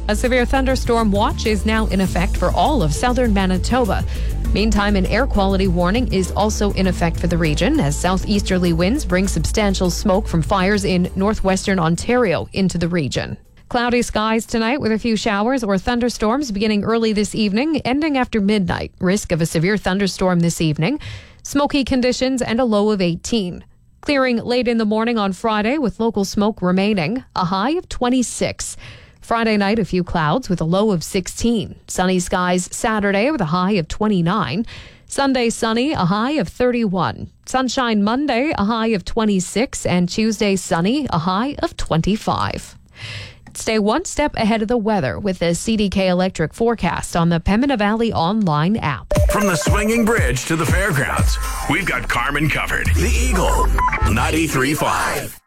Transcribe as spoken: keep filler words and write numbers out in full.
A severe thunderstorm watch is now in effect for all of southern Manitoba. Meantime, an air quality warning is also in effect for the region as southeasterly winds bring substantial smoke from fires in northwestern Ontario into the region. Cloudy skies tonight with a few showers or thunderstorms beginning early this evening, ending after midnight. Risk of a severe thunderstorm this evening. Smoky conditions and a low of eighteen. Clearing late in the morning on Friday with local smoke remaining, a high of twenty-six. Friday night, a few clouds with a low of sixteen. Sunny skies Saturday with a high of twenty-nine. Sunday sunny, a high of thirty-one. Sunshine Monday, a high of twenty-six. And Tuesday sunny, a high of twenty-five. Stay one step ahead of the weather with the C D K Electric forecast on the Pembina Valley online app. From the swinging bridge to the fairgrounds, we've got Carmen covered. The Eagle, ninety-three point five.